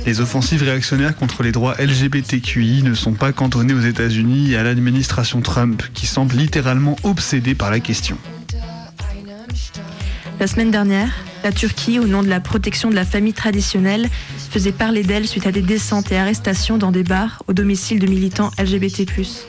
Les offensives réactionnaires contre les droits LGBTQI ne sont pas cantonnées aux États-Unis et à l'administration Trump, qui semble littéralement obsédée par la question. La semaine dernière, la Turquie, au nom de la protection de la famille traditionnelle, faisait parler d'elle suite à des descentes et arrestations dans des bars au domicile de militants LGBT+.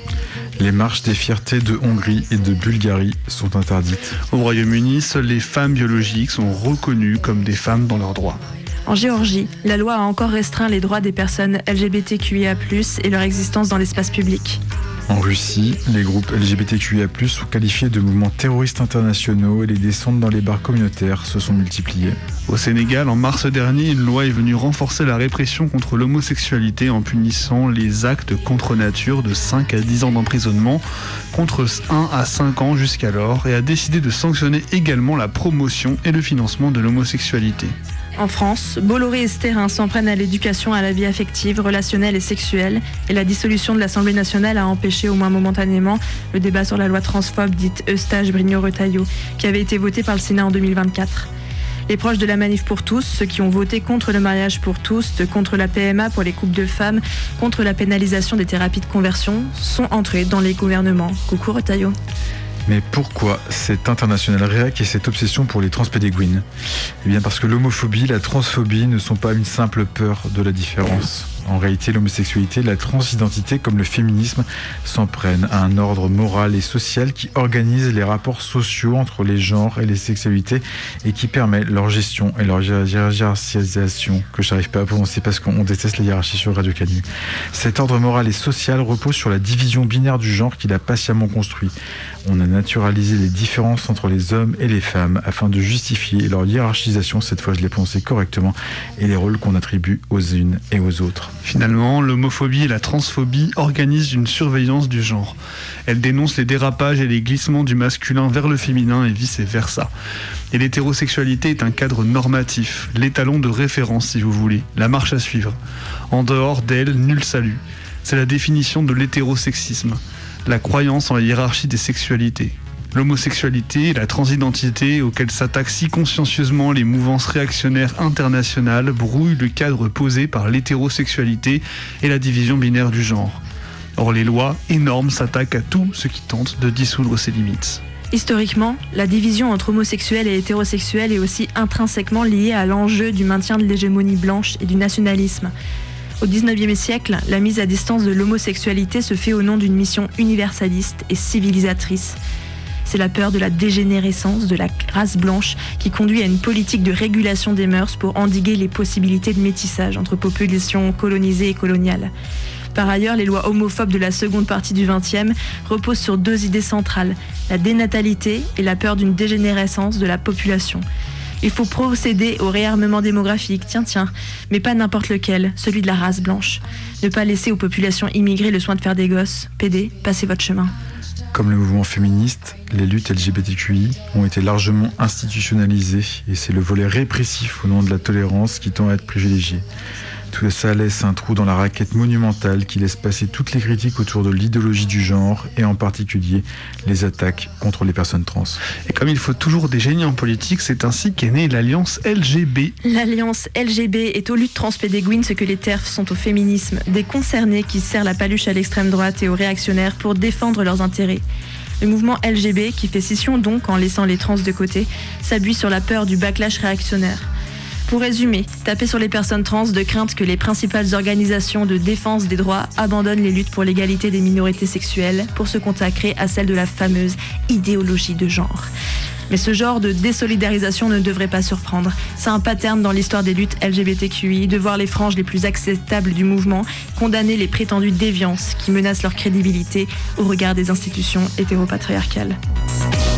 Les marches des fiertés de Hongrie et de Bulgarie sont interdites. Au Royaume-Uni, seules les femmes biologiques sont reconnues comme des femmes dans leurs droits. En Géorgie, la loi a encore restreint les droits des personnes LGBTQIA+, et leur existence dans l'espace public. En Russie, les groupes LGBTQIA+, sont qualifiés de mouvements terroristes internationaux et les descentes dans les bars communautaires se sont multipliées. Au Sénégal, en mars dernier, une loi est venue renforcer la répression contre l'homosexualité en punissant les actes contre nature de 5 à 10 ans d'emprisonnement, contre 1 à 5 ans jusqu'alors, et a décidé de sanctionner également la promotion et le financement de l'homosexualité. En France, Bolloré et Sterrin s'en prennent à l'éducation à la vie affective, relationnelle et sexuelle, et la dissolution de l'Assemblée nationale a empêché, au moins momentanément, le débat sur la loi transphobe dite Eustache-Brignot-Retailleau, qui avait été votée par le Sénat en 2024. Les proches de la Manif pour tous, ceux qui ont voté contre le mariage pour tous, contre la PMA pour les couples de femmes, contre la pénalisation des thérapies de conversion, sont entrés dans les gouvernements. Coucou Retailleau. Mais pourquoi cette internationale réac et cette obsession pour les transpédéguines ? Eh bien parce que l'homophobie, la transphobie ne sont pas une simple peur de la différence. En réalité, l'homosexualité, la transidentité comme le féminisme s'en prennent à un ordre moral et social qui organise les rapports sociaux entre les genres et les sexualités et qui permet leur gestion et leur hiérarchisation, que je n'arrive pas à prononcer parce qu'on déteste la hiérarchie sur Radio Canu. Cet ordre moral et social repose sur la division binaire du genre qu'il a patiemment construit. On a naturalisé les différences entre les hommes et les femmes afin de justifier leur hiérarchisation, cette fois je l'ai prononcé correctement, et les rôles qu'on attribue aux unes et aux autres. Finalement, l'homophobie et la transphobie organisent une surveillance du genre. Elles dénoncent les dérapages et les glissements du masculin vers le féminin et vice-versa. Et l'hétérosexualité est un cadre normatif, l'étalon de référence si vous voulez, la marche à suivre. En dehors d'elle, nul salut. C'est la définition de l'hétérosexisme, la croyance en la hiérarchie des sexualités. L'homosexualité et la transidentité auxquelles s'attaquent si consciencieusement les mouvances réactionnaires internationales brouillent le cadre posé par l'hétérosexualité et la division binaire du genre. Or les lois et normes s'attaquent à tout ce qui tente de dissoudre ces limites. Historiquement, la division entre homosexuels et hétérosexuels est aussi intrinsèquement liée à l'enjeu du maintien de l'hégémonie blanche et du nationalisme. Au XIXe siècle, la mise à distance de l'homosexualité se fait au nom d'une mission universaliste et civilisatrice. C'est la peur de la dégénérescence de la race blanche qui conduit à une politique de régulation des mœurs pour endiguer les possibilités de métissage entre populations colonisées et coloniales. Par ailleurs, les lois homophobes de la seconde partie du XXe reposent sur deux idées centrales, la dénatalité et la peur d'une dégénérescence de la population. Il faut procéder au réarmement démographique, mais pas n'importe lequel, celui de la race blanche. Ne pas laisser aux populations immigrées le soin de faire des gosses. PD, passez votre chemin. Comme le mouvement féministe, les luttes LGBTQI ont été largement institutionnalisées et c'est le volet répressif au nom de la tolérance qui tend à être privilégié. Tout ça laisse un trou dans la raquette monumentale qui laisse passer toutes les critiques autour de l'idéologie du genre et en particulier les attaques contre les personnes trans. Et comme il faut toujours des génies en politique, c'est ainsi qu'est née l'Alliance LGB. L'Alliance LGB est aux luttes transpédéguines ce que les TERF sont au féminisme, des concernés qui serrent la paluche à l'extrême droite et aux réactionnaires pour défendre leurs intérêts. Le mouvement LGB, qui fait scission donc en laissant les trans de côté, s'appuie sur la peur du backlash réactionnaire. Pour résumer, taper sur les personnes trans de crainte que les principales organisations de défense des droits abandonnent les luttes pour l'égalité des minorités sexuelles pour se consacrer à celle de la fameuse idéologie de genre. Mais ce genre de désolidarisation ne devrait pas surprendre. C'est un pattern dans l'histoire des luttes LGBTQI de voir les franges les plus acceptables du mouvement condamner les prétendues déviances qui menacent leur crédibilité au regard des institutions hétéropatriarcales.